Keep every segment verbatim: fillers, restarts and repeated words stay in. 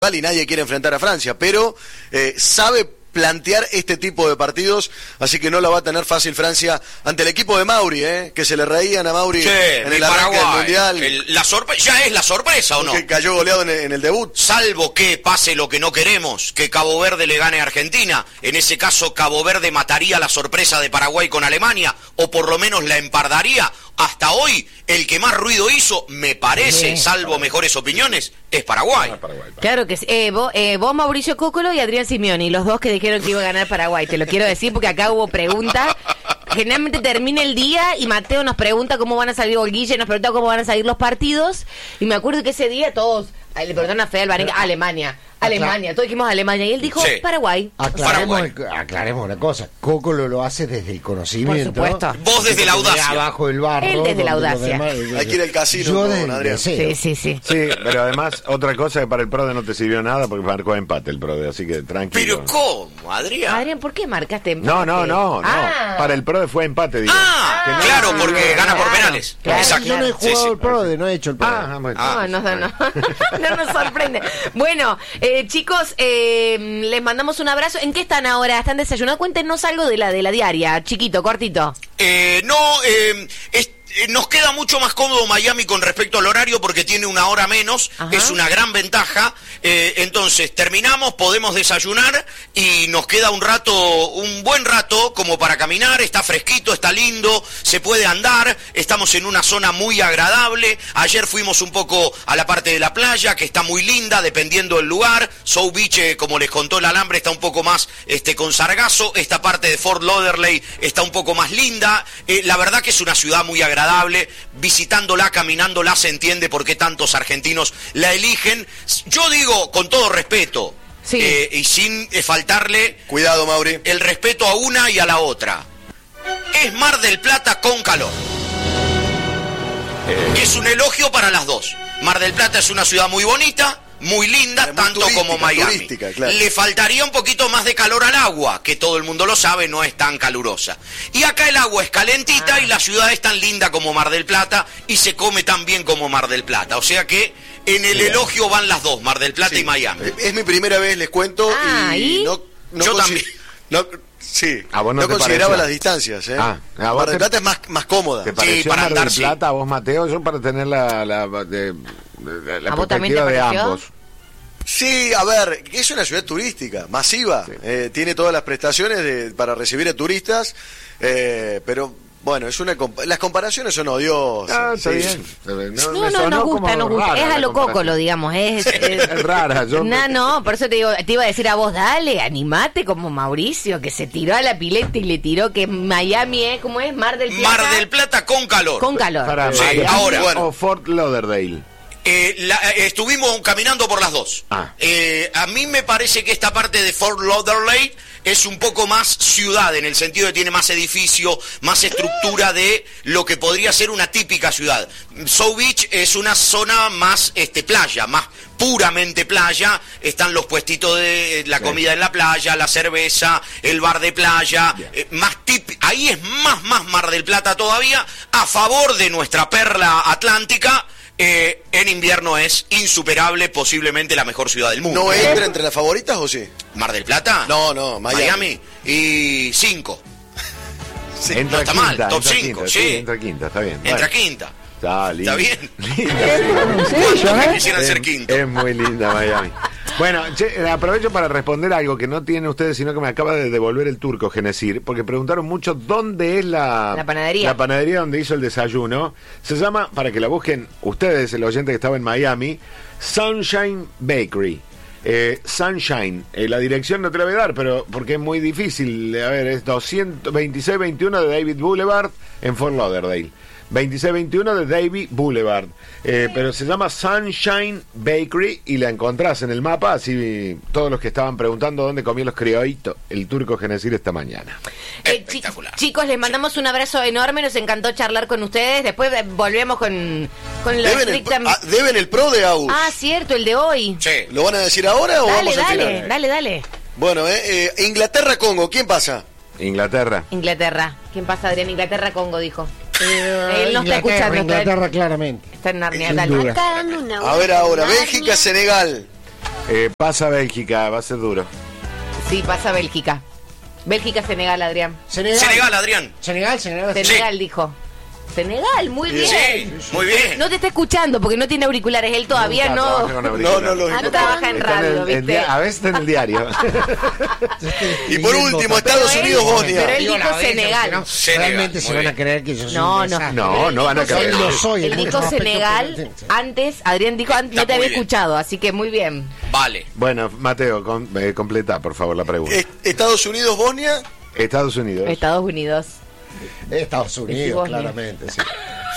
principal y nadie quiere enfrentar a Francia, pero eh, sabe plantear este tipo de partidos, así que no la va a tener fácil Francia ante el equipo de Mauri, ¿eh? Que se le reían a Mauri sí, en el arranque del Mundial. El, la sorpre- ¿Ya es la sorpresa o no? Que cayó goleado en el, en el debut. Salvo que pase lo que no queremos, que Cabo Verde le gane a Argentina. En ese caso, Cabo Verde mataría la sorpresa de Paraguay con Alemania, o por lo menos la empardaría. Hasta hoy, el que más ruido hizo, me parece, sí, salvo mejores opiniones, es Paraguay. Ah, Paraguay, Paraguay. Claro que sí. Eh, vos, eh, vos, Mauricio Cócolo y Adrián Simeoni, los dos que dijeron que iba a ganar Paraguay. Te lo quiero decir porque acá hubo preguntas. Generalmente termina el día y Mateo nos pregunta cómo van a salir, o Guille nos pregunta cómo van a salir los partidos. Y me acuerdo que ese día todos, le preguntaron a Fede Alvarenga, Alemania. Alemania, todos dijimos Alemania y él dijo sí. Paraguay. Aclaremos, Paraguay. aclaremos una cosa, Coco lo, lo hace desde el conocimiento. Por supuesto. Vos desde la audacia. Abajo del barro. Él desde la audacia. Demás, hay que ir al casino, yo ¿no, desde Adrián? Sí, sí, sí. Sí, pero además, otra cosa que para el Prode no te sirvió nada porque marcó empate el Prode, así que tranquilo. Pero ¿cómo, Adrián? Adrián, ¿por qué marcaste empate? No, no, no, ah. no. Para el Prode fue empate, digo. Ah, Que no- claro, porque no- gana por claro, penales. claro. Exacto. Yo no he Sí, jugado sí. el Prode, no he hecho el Prode. Ah, bueno. Ah, No, no, no, no nos sorprende. Bueno, eh, chicos, eh, les mandamos un abrazo. ¿En qué están ahora? ¿Están desayunando? Cuéntenos algo de la de la diaria, chiquito, cortito. Eh, no, eh, es- eh, nos queda mucho más cómodo Miami con respecto al horario porque tiene una hora menos, Ajá. es una gran ventaja. Eh, entonces, terminamos, podemos desayunar y nos queda un rato, un buen rato como para caminar, está fresquito, está lindo, se puede andar, estamos en una zona muy agradable. Ayer fuimos un poco a la parte de la playa, que está muy linda, dependiendo del lugar. South Beach, eh, como les contó el alambre, está un poco más este, con sargazo. Esta parte de Fort Lauderdale está un poco más linda. Eh, la verdad que es una ciudad muy agradable. Visitándola, caminándola, se entiende por qué tantos argentinos la eligen. Yo digo, con todo respeto, Sí. eh, y sin eh, faltarle Cuidado, Mauri. el respeto a una y a la otra. Es Mar del Plata con calor. Es un elogio para las dos. Mar del Plata es una ciudad muy bonita, muy linda, Es muy tanto turística, como Miami. turística, claro. Le faltaría un poquito más de calor al agua, que todo el mundo lo sabe, no es tan calurosa. Y acá el agua es calentita Ah. y la ciudad es tan linda como Mar del Plata y se come tan bien como Mar del Plata. O sea que en el Bien. elogio van las dos, Mar del Plata Sí. y Miami. Eh, Es mi primera vez, les cuento, Ah, y ¿y? no, no Yo consi- también. no- sí, ¿A vos no no te consideraba pareció? las distancias, ¿eh? Ah, ¿a vos Mar del te- Plata es más, más cómoda. ¿Te pareció para Mar andar, del sí. Plata a vos, Mateo? Yo para tener la, la, de- de- la ¿A vos también te perspectiva de pareció? ambos. Sí, a ver, es una ciudad turística, masiva, Sí. eh, tiene todas las prestaciones de- para recibir a turistas, eh, pero bueno, es una compa- las comparaciones son odiosas. Ah, está sí. bien. No, No, me no, sonó nos gusta, como nos gusta. rara Es a la lo comparación. Cócolo, digamos. Es, es- Es rara. Yo No, no, por eso te digo, te iba a decir a vos, dale, animate como Mauricio, que se tiró a la pileta y le tiró que Miami es, ¿cómo es? Mar del Plata. Mar del Plata con calor. Con calor. Para Sí, Miami ahora, bueno. o Fort Lauderdale. Eh, la- eh, estuvimos caminando por las dos. Ah. Eh, a mí me parece que esta parte de Fort Lauderdale es un poco más ciudad, en el sentido de que tiene más edificio, más estructura de lo que podría ser una típica ciudad. South Beach es una zona más este, playa, más puramente playa. Están los puestitos de la Sí. comida en la playa, la cerveza, el bar de playa. Bien. eh, más tip- ahí es más, más Mar del Plata todavía, a favor de nuestra perla atlántica. Eh, en invierno es insuperable, posiblemente la mejor ciudad del mundo. ¿No entra entre las favoritas o sí? ¿Mar del Plata? No, no, Miami. Miami. Y cinco. Entra no está quinta, mal, top entra cinco, quinta, sí. Entra quinta, está bien. Entra Bueno, quinta. Está lindo. ¿Está bien? Lindo, sí. ¿Cuántos que quisieran ser Es- quinto? Es muy linda Miami. Bueno, che, aprovecho para responder algo que no tienen ustedes, sino que me acaba de devolver el turco Genesir, porque preguntaron mucho dónde es la, La panadería. la panadería donde hizo el desayuno. Se llama, para que la busquen ustedes, el oyente que estaba en Miami, Sunshine Bakery. Eh, Sunshine, eh, la dirección no te la voy a dar, pero porque es muy difícil. A ver, es doscientos veintiséis veintiuno de David Boulevard en Fort Lauderdale. veintiséis veintiuno de David Boulevard. Eh, pero se llama Sunshine Bakery y la encontrás en el mapa, así todos los que estaban preguntando dónde comían los criollitos, el turco Genesir esta mañana. Eh, chi- Espectacular. chicos, les mandamos un abrazo enorme, nos encantó charlar con ustedes. Después eh, volvemos con, con la Deben el, estricta... ah, deben el pro de Agus. Ah, cierto, el de hoy. Sí. ¿Lo van a decir ahora o Dale, vamos al dale, final? dale, dale. Bueno, eh, eh, Inglaterra-Congo, ¿quién pasa? Inglaterra. Inglaterra. ¿Quién pasa, Adrián? Inglaterra-Congo, dijo. Eh, Él no está Inglaterra, escuchando, está- Inglaterra, claramente. Está en Narnia, Sin dale. duda. Acá dando una A ver vuelta ahora, en Narnia. Bélgica-Senegal. Eh, pasa Bélgica, va a ser duro. Sí, pasa Bélgica. Bélgica-Senegal, Adrián. Senegal. Senegal, Adrián. Senegal, Senegal. Senegal dijo. Senegal, muy bien. Sí, muy bien. No te está escuchando porque no tiene auriculares. Él todavía Nunca no. trabaja con No, auriculares. no lo Ah, no trabaja en Está en radio, el- en ¿viste? dia- a veces está en el diario. Y por último, Pero Estados él- Unidos, Bosnia. pero él Digo dijo la vez, Senegal. ¿no? Senegal, Realmente se muy van a bien. creer que yo soy No, un no. desastre. No, no van a Él creer. lo soy. Él en dijo muchos aspectos, Senegal. pero- Antes, Adrián dijo, antes, no Está te muy había bien. escuchado, así que muy bien. Vale. Bueno, Mateo, con- eh, completa, por favor, la pregunta. Eh, Estados Unidos, Bosnia. Estados Unidos. Estados Unidos. Estados Unidos, Bosnia. claramente, sí.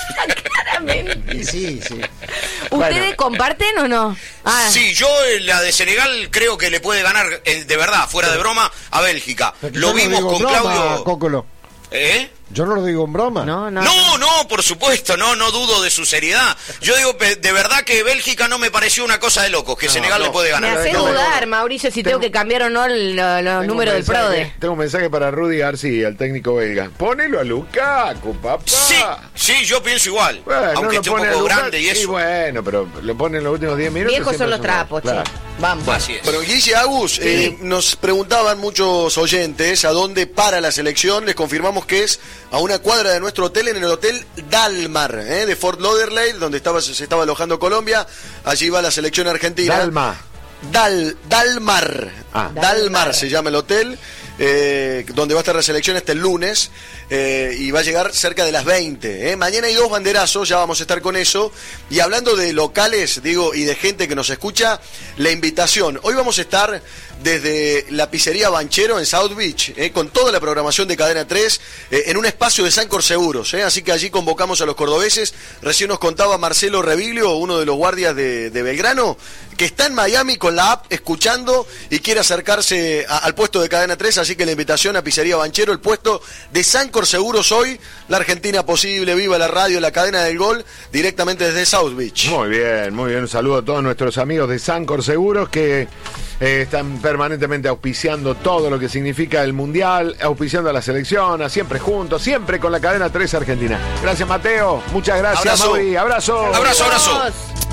Claramente. Y sí, sí. ¿Ustedes Bueno. comparten o no? Ah, Sí, yo eh, la de Senegal creo que le puede ganar, eh, de verdad, fuera de broma, a Bélgica. Pero que Lo yo no vimos digo con broma, Claudio. Cócolo. ¿Eh? Yo no lo digo en broma. No, no. No, no, por supuesto, no, no dudo de su seriedad. Yo digo, pe- de verdad que Bélgica no me pareció una cosa de locos, que Senegal no. le puede Me ganar. hace no, no, dudar, no. Mauricio, si tengo, Tengo- que cambiar o no el- lo- los Tengo un números del mensaje- PRODE. Tengo un mensaje para Rudy García, el técnico belga. Ponelo a Lukaku, papá. Sí, sí, yo pienso igual. Bueno, aunque no lo esté un pone a poco Lukaku. grande y Sí, eso. bueno, pero lo pone en los últimos diez minutos. Viejos son siempre los es una- trapos, che. Claro. Vamos. Así es. Bueno, Guille Agus, eh, nos preguntaban muchos oyentes a dónde para la selección. Les confirmamos que es a una cuadra de nuestro hotel, en el Hotel Dalmar, eh, de Fort Lauderdale, donde estaba, se estaba alojando Colombia. Allí va la selección argentina. Dalma. Dal, Dalmar. Ah. Dalmar Dalmar. se llama el hotel, eh, donde va a estar la selección este el lunes, eh, y va a llegar cerca de las veinte. eh. Mañana hay dos banderazos, ya vamos a estar con eso. Y hablando de locales, digo, y de gente que nos escucha, la invitación. Hoy vamos a estar desde la pizzería Banchero en South Beach, eh, con toda la programación de Cadena tres, eh, en un espacio de Sancor Seguros. Eh, así que allí convocamos a los cordobeses. Recién nos contaba Marcelo Reviglio, uno de los guardias de, de Belgrano, que está en Miami con la app escuchando y quiere acercarse a- al puesto de Cadena tres, así que la invitación a Pizzería Banchero, el puesto de Sancor Seguros hoy, la Argentina posible, viva la radio, la cadena del gol, directamente desde South Beach. Muy bien, muy bien. Un saludo a todos nuestros amigos de Sancor Seguros que eh, están permanentemente auspiciando todo lo que significa el Mundial, auspiciando a la selección, a siempre juntos, siempre con la cadena tres Argentina. Gracias, Mateo. Muchas gracias, Abrazo. Mauri. Abrazo. Abrazo, abrazo. Vamos.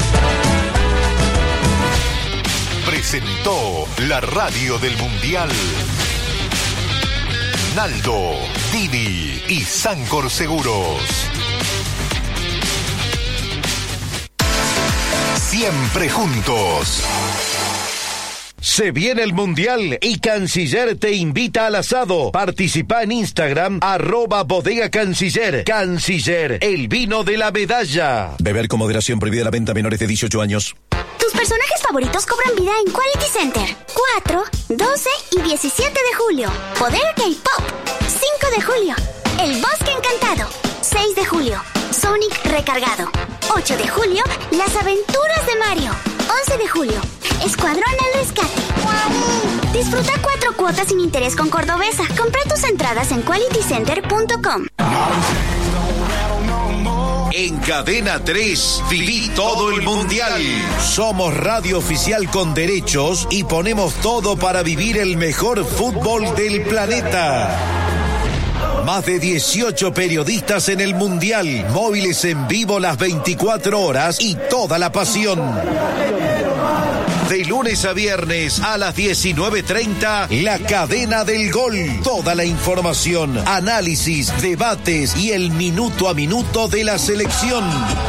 Presentó la radio del Mundial. Naldo, Didi y Sancor Seguros. Siempre juntos. Se viene el Mundial y Canciller te invita al asado. Participa en Instagram, arroba bodega Canciller. Canciller, el vino de la medalla. Beber con moderación, prohibida la venta a menores de dieciocho años. Tus personajes favoritos cobran vida en Quality Center. cuatro, doce y diecisiete de julio. Poder K-Pop. cinco de julio. El Bosque Encantado. seis de julio. Sonic Recargado. ocho de julio. Las Aventuras de Mario. once de julio. Escuadrón al Rescate. Disfruta cuatro cuotas sin interés con Cordobesa. Compra tus entradas en quality center punto com. En Cadena tres, viví todo el Mundial. Somos radio oficial con derechos y ponemos todo para vivir el mejor fútbol del planeta. Más de dieciocho periodistas en el Mundial, móviles en vivo las veinticuatro horas y toda la pasión. De lunes a viernes a las diecinueve treinta, La Cadena del Gol. Toda la información, análisis, debates y el minuto a minuto de la selección.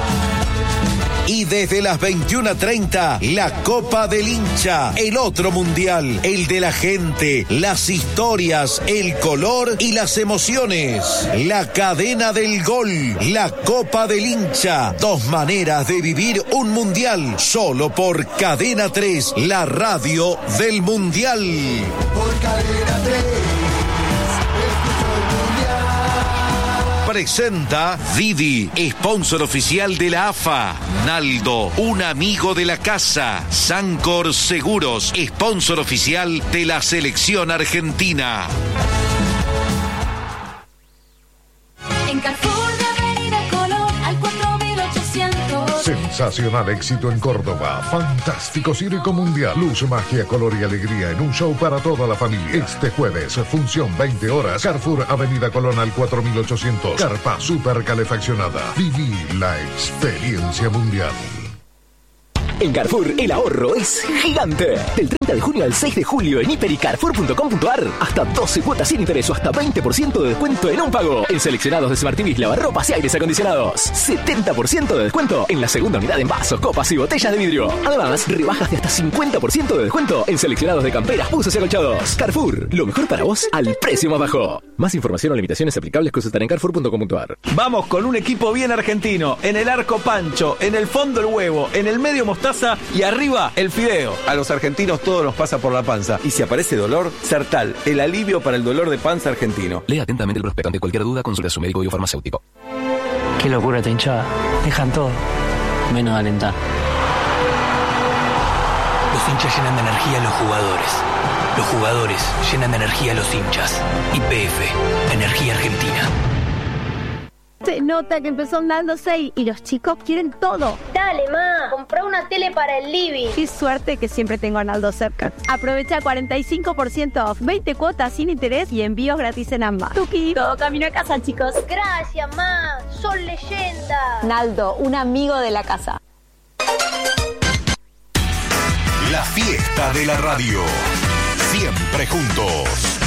Y desde las veintiuna treinta, la Copa del Hincha, el otro mundial, el de la gente, las historias, el color y las emociones. La Cadena del Gol, la Copa del Hincha, dos maneras de vivir un mundial, solo por Cadena tres, la radio del mundial. Por Cadena tres. Presenta Didi, sponsor oficial de la A F A. Naldo, un amigo de la casa. Sancor Seguros, sponsor oficial de la selección argentina. En Carrefour de Avenida Colón al cuatro mil ochocientos. Sensacional éxito en Córdoba. Fantástico circo mundial. Luz, magia, color y alegría en un show para toda la familia. Este jueves, función veinte horas. Carrefour Avenida Colón al cuatro mil ochocientos. Carpa super calefaccionada. Viví la experiencia mundial. En Carrefour, el ahorro es gigante. Del treinta de junio al seis de julio en hiper y carrefour punto com punto ar. Hasta doce cuotas sin interés o hasta veinte por ciento de descuento en un pago. En seleccionados de Smart T Vs, lavarropas y aires acondicionados. setenta por ciento de descuento en la segunda unidad en vasos, copas y botellas de vidrio. Además, rebajas de hasta cincuenta por ciento de descuento en seleccionados de camperas, buzos y acolchados. Carrefour, lo mejor para vos al precio más bajo. Más información o limitaciones aplicables consultar en carrefour punto com punto ar. Vamos con un equipo bien argentino. En el arco Pancho, en el fondo el huevo, en el medio mostaza y arriba el fideo. A los argentinos todo nos pasa por la panza. Y si aparece dolor, Sertal, el alivio para el dolor de panza argentino. Lea atentamente el prospecto. Ante cualquier duda, consulta a su médico o farmacéutico. Qué locura esta hinchada. Dejan todo, menos alentar. Los hinchas llenan de energía a los jugadores. Los jugadores llenan de energía a los hinchas. Y P F, Energía Argentina. Se nota que empezó Naldo seis y los chicos quieren todo. Dale, ma, comprá una tele para el living. Qué suerte que siempre tengo a Naldo cerca. Aprovecha cuarenta y cinco por ciento off, veinte cuotas sin interés y envíos gratis en ambas. Tuki, todo camino a casa, chicos. Gracias, ma, son leyendas. Naldo, un amigo de la casa. La fiesta de la radio. Siempre juntos.